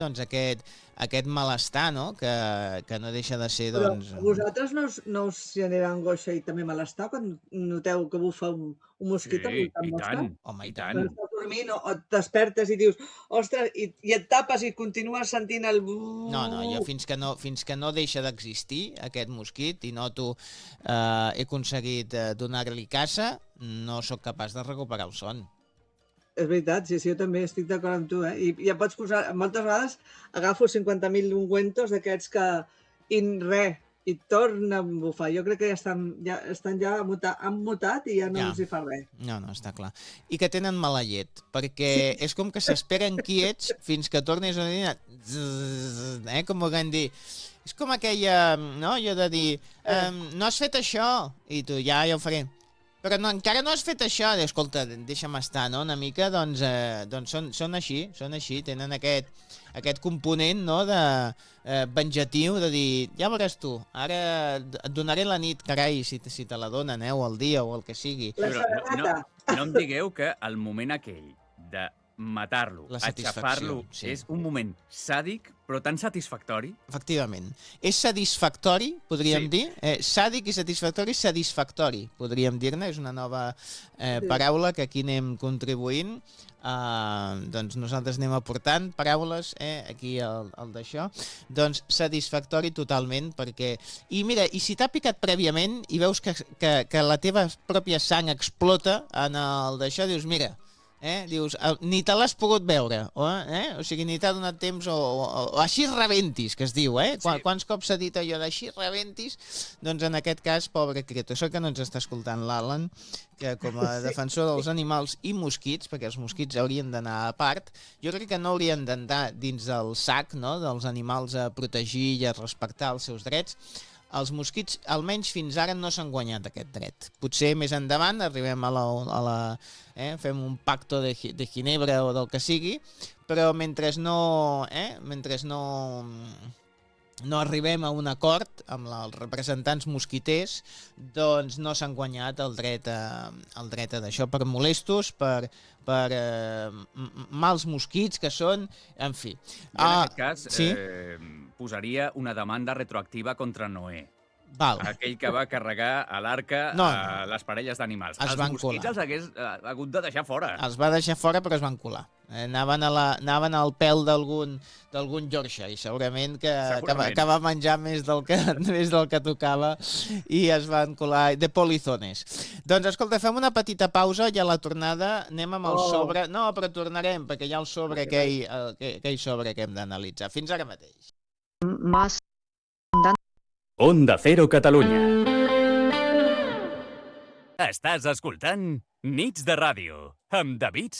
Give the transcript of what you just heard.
doncs, aquest malestar, no? Que no deixa de ser, Però doncs... a vosaltres no us genera angoixa i també malestar quan noteu que bufa un mosquit al Sí, voltant i vostre? tant, Home, i i tant. Quan tant. estàs dormint o et despertes i dius, ostres, i et tapes i continues sentint el... No, jo fins que no deixa d'existir aquest mosquit i noto he aconseguit donar-li caça, no sóc capaç de recuperar el son. És veritat, sí, jo també estic d'acord amb tu, I ja pots posar... Moltes vegades agafo 50.000 ungüentos d'aquests que... I torna a bufar. Jo crec que han mutat i ja no els hi fa res. No, està clar. I que tenen mala llet, perquè és com que s'esperen quiets fins que tornis a dir... Com ho vam dir... És com aquella... No? Jo de dir... no has fet això. I tu, ja ho faré. Però encara no has fet això. Escolta, deixa'm estar, no? Una mica, doncs són així, tenen aquest component, no? De venjatiu, de dir, ja veuràs tu, ara et donaré la nit, carai, si te la donen, o el dia, o el que sigui. Però no em digueu que el moment aquell de matar-lo, aixafar-lo, és un moment sàdic, però tan satisfactori. Efectivament. És satisfactori, podríem dir. Sàdic i satisfactori, podríem dir-ne. És una nova paraula que aquí anem contribuint. Doncs nosaltres anem aportant paraules aquí al d'això. Doncs satisfactori totalment, perquè... I mira, i si t'ha picat prèviament i veus que la teva pròpia sang explota en el d'això, dius, mira... dius, ni te l'has pogut veure, o sigui, ni t'ha donat temps, o així rebentis, que es diu, Quants cops s'ha dit allò d'així rebentis? Doncs en aquest cas, pobre criatura, sort que no ens està escoltant l'Alan, que com a defensor dels animals i mosquits, perquè els mosquits haurien d'anar a part, jo crec que no haurien d'anar dins del sac, no?, dels animals a protegir i a respectar els seus drets. Els mosquits, almenys fins ara, no s'han guanyat aquest dret. Potser més endavant arribem a la fem un pacto de Ginebra o del que sigui, però mentre no arribem a un acord amb els representants mosquiters, doncs no s'han guanyat el dret a d'això, per molestos, per mals mosquits que són, en fi. Jo en aquest cas posaria una demanda retroactiva contra Noé. Aquell que va carregar a l'arca a les parelles d'animals. Els mosquits els hagués hagut de deixar fora. Els va deixar fora, però es van colar. Anaven al pèl d'algun Yorkshire, i segurament que va menjar més del que tocava, i es van colar de polizones. Doncs escolta, fem una petita pausa i a la tornada anem amb el sobre. No, però tornarem, perquè hi ha el sobre aquell sobre que hem d'analitzar. Fins ara mateix. Onda Cero Catalunya. Estàs escoltant Nits de Ràdio amb David